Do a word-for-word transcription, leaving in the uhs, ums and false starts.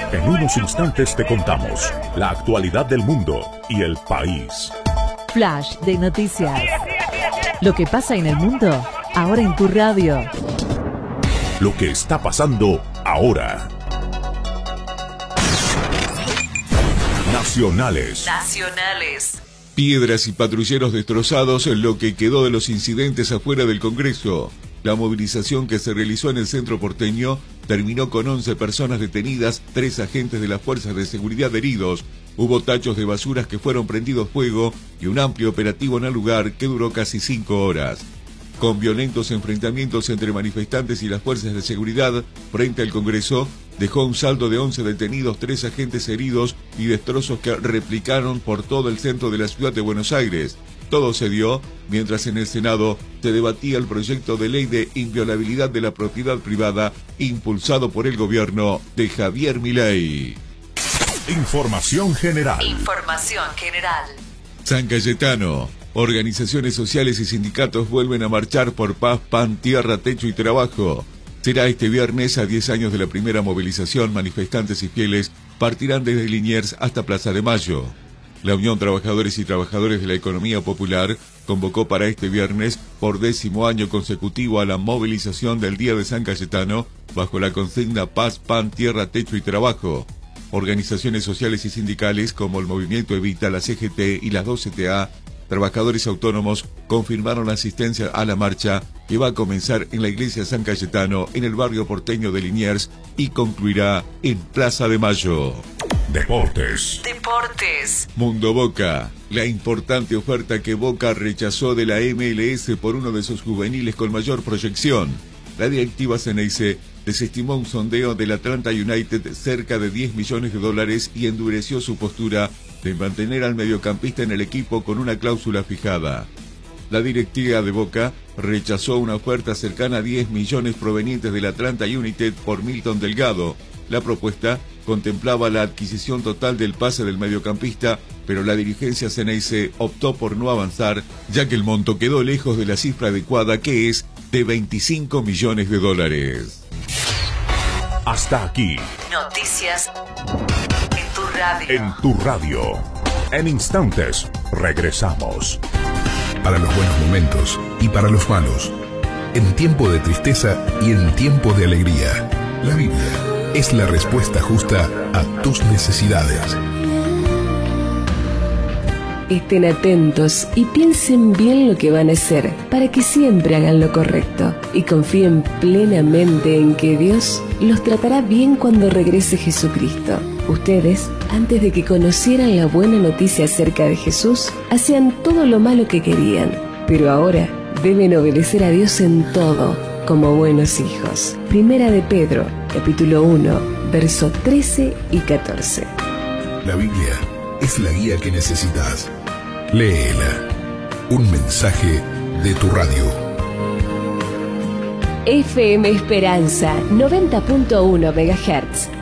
En unos instantes te contamos la actualidad del mundo y el país. Flash de noticias. Lo que pasa en el mundo, ahora en tu radio. Lo que está pasando ahora. Nacionales. Nacionales. Piedras y patrulleros destrozados en lo que quedó de los incidentes afuera del Congreso. La movilización que se realizó en el centro porteño terminó con once personas detenidas, tres agentes de las fuerzas de seguridad heridos. Hubo tachos de basuras que fueron prendidos fuego y un amplio operativo en el lugar que duró casi cinco horas. Con violentos enfrentamientos entre manifestantes y las fuerzas de seguridad frente al Congreso, dejó un saldo de once detenidos, tres agentes heridos y destrozos que replicaron por todo el centro de la ciudad de Buenos Aires. Todo se dio mientras en el Senado se debatía el proyecto de ley de inviolabilidad de la propiedad privada impulsado por el gobierno de Javier Milei. Información general. Información general. San Cayetano. Organizaciones sociales y sindicatos vuelven a marchar por paz, pan, tierra, techo y trabajo. Será este viernes, a diez años de la primera movilización. Manifestantes y fieles partirán desde Liniers hasta Plaza de Mayo. La Unión Trabajadores y Trabajadores de la Economía Popular convocó para este viernes, por décimo año consecutivo, a la movilización del Día de San Cayetano, bajo la consigna Paz, Pan, Tierra, Techo y Trabajo. Organizaciones sociales y sindicales como el Movimiento Evita, la C G T y las dos C T A, trabajadores autónomos, confirmaron la asistencia a la marcha que va a comenzar en la iglesia San Cayetano, en el barrio porteño de Liniers, y concluirá en Plaza de Mayo. Deportes. Deportes. Mundo Boca. La importante oferta que Boca rechazó de la M L S por uno de sus juveniles con mayor proyección. La directiva Ceneice desestimó un sondeo del Atlanta United cerca de diez millones de dólares y endureció su postura de mantener al mediocampista en el equipo con una cláusula fijada. La directiva de Boca rechazó una oferta cercana a diez millones provenientes del Atlanta United por Milton Delgado. La propuesta contemplaba la adquisición total del pase del mediocampista, pero la dirigencia Ceneice optó por no avanzar, ya que el monto quedó lejos de la cifra adecuada, que es de veinticinco millones de dólares. Hasta aquí. Noticias en tu radio. En tu radio. En instantes, regresamos. Para los buenos momentos y para los malos. En tiempo de tristeza y en tiempo de alegría. La Biblia es la respuesta justa a tus necesidades. Estén atentos y piensen bien lo que van a hacer, para que siempre hagan lo correcto y confíen plenamente en que Dios los tratará bien cuando regrese Jesucristo. Ustedes, antes de que conocieran la buena noticia acerca de Jesús, hacían todo lo malo que querían, pero ahora deben obedecer a Dios en todo, como buenos hijos. Primera de Pedro, capítulo uno, verso trece y catorce. La Biblia es la guía que necesitas. Léela. Un mensaje de tu radio. F M Esperanza, noventa punto uno megahertz.